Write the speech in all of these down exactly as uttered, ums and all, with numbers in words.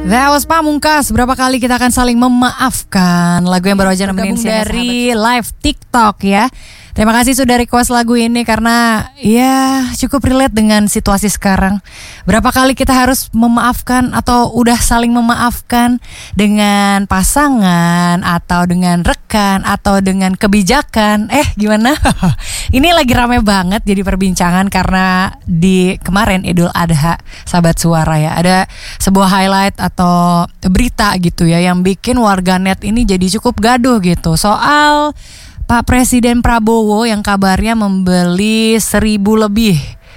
That was Pamungkas. Berapa kali kita akan saling memaafkan. Lagu yang baru aja nemenin saya dari live TikTok ya. Terima kasih sudah request lagu ini karena ya cukup relate dengan situasi sekarang. Berapa kali kita harus memaafkan atau udah saling memaafkan dengan pasangan atau dengan rekan atau dengan kebijakan. Eh gimana? Ini lagi rame banget jadi perbincangan karena di kemarin Idul Adha, sahabat suara ya. Ada sebuah highlight atau berita gitu ya yang bikin warganet ini jadi cukup gaduh gitu. Soal Pak Presiden Prabowo yang kabarnya membeli seribu lebih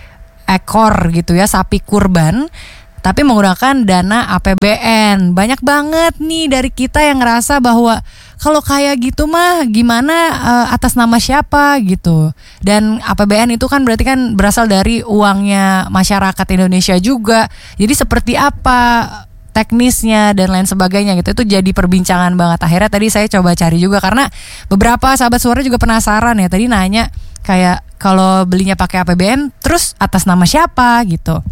ekor gitu ya sapi kurban, tapi menggunakan dana A P B N. Banyak banget nih dari kita yang ngerasa bahwa kalau kayak gitu mah gimana uh, atas nama siapa gitu. Dan A P B N itu kan berarti kan berasal dari uangnya masyarakat Indonesia juga. Jadi seperti apa teknisnya dan lain sebagainya gitu, itu jadi perbincangan banget. Akhirnya tadi saya coba cari juga karena beberapa sahabat suara juga penasaran ya, tadi nanya kayak kalau belinya pakai A P B N terus atas nama siapa gitu.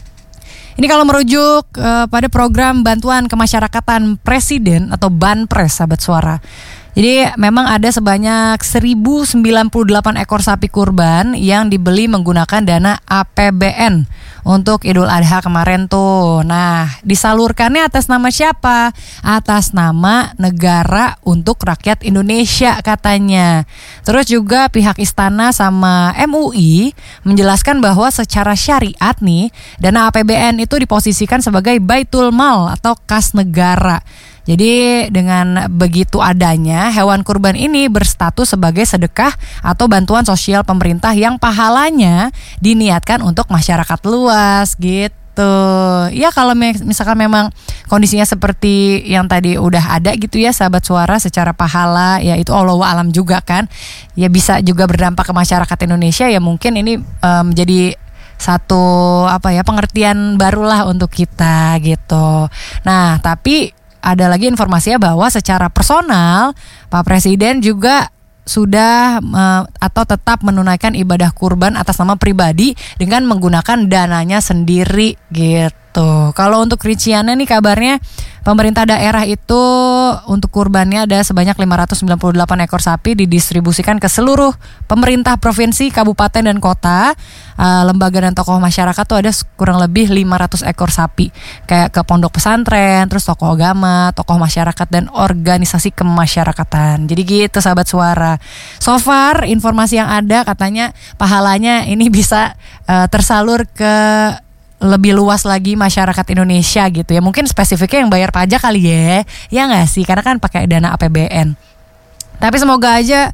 Ini kalau merujuk uh, pada program bantuan kemasyarakatan Presiden atau Banpres, sahabat suara. Jadi memang ada sebanyak seribu sembilan puluh delapan ekor sapi kurban yang dibeli menggunakan dana A P B N untuk Idul Adha kemarin tuh. Nah, disalurkannya atas nama siapa? Atas nama negara untuk rakyat Indonesia katanya. Terus juga pihak istana sama M U I menjelaskan bahwa secara syariat nih, dana A P B N itu diposisikan sebagai Baitul Mal atau kas negara. Jadi dengan begitu adanya, hewan kurban ini berstatus sebagai sedekah atau bantuan sosial pemerintah yang pahalanya diniatkan untuk masyarakat luas gitu. Ya kalau misalkan memang kondisinya seperti yang tadi udah ada gitu ya sahabat suara, secara pahala ya itu Allahu alam juga kan. Ya bisa juga berdampak ke masyarakat Indonesia, ya mungkin ini um, jadi satu apa ya pengertian barulah untuk kita gitu. Nah tapi ada lagi informasinya bahwa secara personal Pak Presiden juga sudah uh, atau tetap menunaikan ibadah kurban atas nama pribadi dengan menggunakan dananya sendiri gitu. Kalau untuk rinciannya nih kabarnya pemerintah daerah itu untuk kurbannya ada sebanyak lima ratus sembilan puluh delapan ekor sapi didistribusikan ke seluruh pemerintah provinsi, kabupaten dan kota. Uh, lembaga dan tokoh masyarakat tuh ada kurang lebih lima ratus ekor sapi. Kayak ke pondok pesantren, terus tokoh agama, tokoh masyarakat dan organisasi kemasyarakatan. Jadi gitu sahabat suara. So far informasi yang ada katanya pahalanya ini bisa uh, tersalur ke lebih luas lagi masyarakat Indonesia gitu ya. Mungkin spesifiknya yang bayar pajak kali ya. Ya gak sih? Karena kan pakai dana A P B N. Tapi semoga aja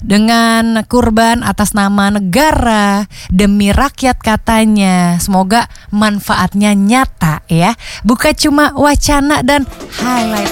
dengan kurban atas nama negara demi rakyat katanya, semoga manfaatnya nyata ya. Bukan cuma wacana dan highlight